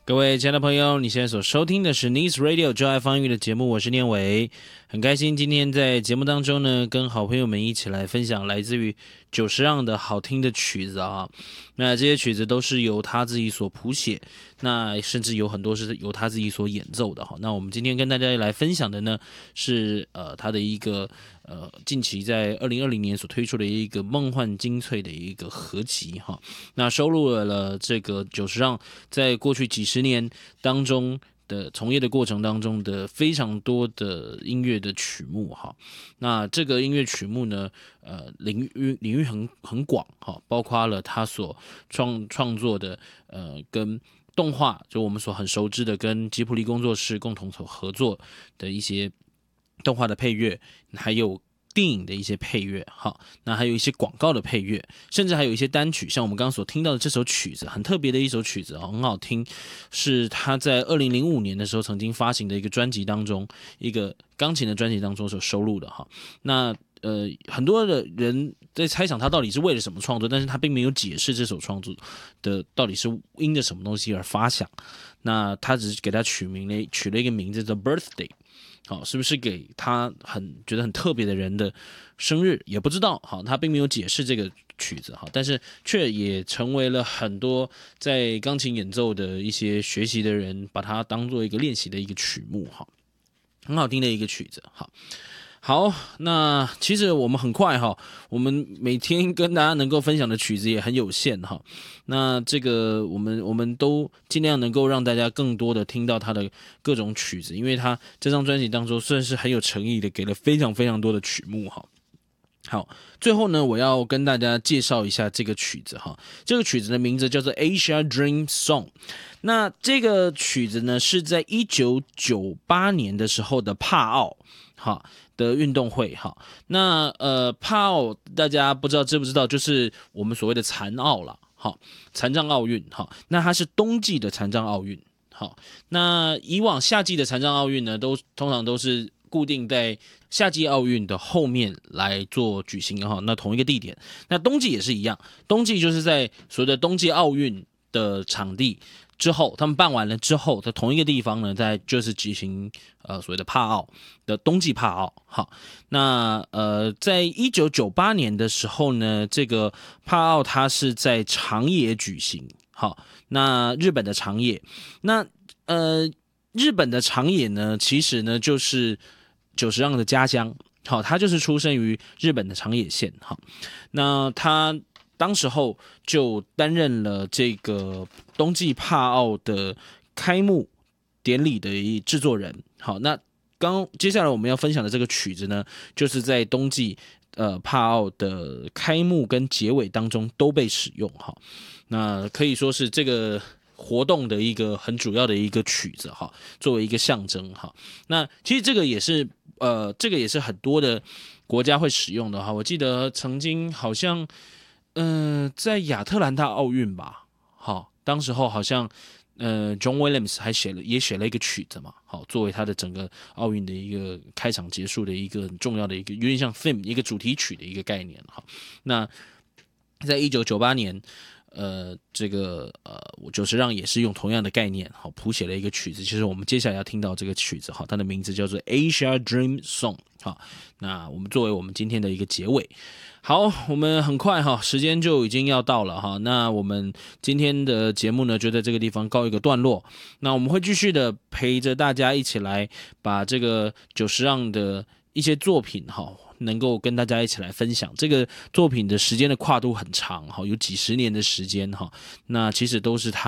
各位亲爱的朋友，你现在所收听的是 Nice Radio 就爱方域的节目，我是念伟，很开心今天在节目当中呢，跟好朋友们一起来分享来自于久石让的好听的曲子啊。那这些曲子都是由他自己所谱写，那甚至有很多是由他自己所演奏的哈。那我们今天跟大家来分享的呢，是他的一个近期在2020年所推出的一个梦幻精粹的一个合集哈。那收录了这个久石让在过去几十年当中的从业的过程当中的非常多的音乐的曲目哈。那这个音乐曲目呢，领域很广哈，包括了他所创作的跟动画，就我们所很熟知的跟吉卜力工作室共同所合作的一些动画的配乐，还有电影的一些配乐，好，那还有一些广告的配乐，甚至还有一些单曲，像我们刚刚所听到的这首曲子，很特别的一首曲子，很好听，是他在2005年的时候曾经发行的一个专辑当中，一个钢琴的专辑当中所收录的哈。那很多的人在猜想他到底是为了什么创作，但是他并没有解释这首创作的到底是因着什么东西而发想。那他只是给他取了一个名字叫 Birthday。好，是不是给他觉得很特别的人的生日也不知道。好，他并没有解释这个曲子哈，但是却也成为了很多在钢琴演奏的一些学习的人把它当做一个练习的一个曲目哈，很好听的一个曲子哈。好，那其实我们很快哈，我们每天跟大家能够分享的曲子也很有限哈。那这个我们都尽量能够让大家更多的听到他的各种曲子，因为他这张专辑当中算是很有诚意的，给了非常非常多的曲目哈。好，最后呢，我要跟大家介绍一下这个曲子哈。这个曲子的名字叫做 Asia Dream Song。那这个曲子呢，是在1998年的时候的帕奥哈的运动会哈。那帕奥大家不知道知不知道，就是我们所谓的残奥啦，好，残障奥运哈。那它是冬季的残障奥运。好，那以往夏季的残障奥运呢，通常都是固定在夏季奥运的后面来做举行哈，那同一个地点。那冬季也是一样，冬季就是在所谓的冬季奥运的场地之后，他们办完了之后，在同一个地方呢，在就是举行所谓的帕奥的冬季帕奥。好，那在1998年的时候呢，这个帕奥它是在长野举行。好，那日本的长野，那日本的长野呢，其实呢就是久石让的家乡。好，他就是出生于日本的长野县。好，那他当时候就担任了这个冬季帕奥的开幕典礼的制作人。好，那接下来我们要分享的这个曲子呢，就是在冬季帕奥的开幕跟结尾当中都被使用哈。那可以说是这个活动的一个很主要的一个曲子哈，作为一个象征哈。那其实这个也是很多的国家会使用的哈。我记得曾经好像在亚特兰大奥运吧，好，当时候好像John Williams 也写了一个曲子嘛，好，作为他的整个奥运的一个开场结束的一个很重要的一个有点像 theme 一个主题曲的一个概念哈。那在1998年。这个久石让也是用同样的概念，好，谱写了一个曲子，就是我们接下来要听到这个曲子，好，它的名字叫做 Asia Dream Song。好，那我们作为我们今天的一个结尾，好，我们很快哈，时间就已经要到了哈，那我们今天的节目呢，就在这个地方告一个段落。那我们会继续的陪着大家一起来把这个久石让的一些作品哈。能够跟大家一起来分享这个作品的时间的跨度很长哈，有几十年的时间哈，那其实都是他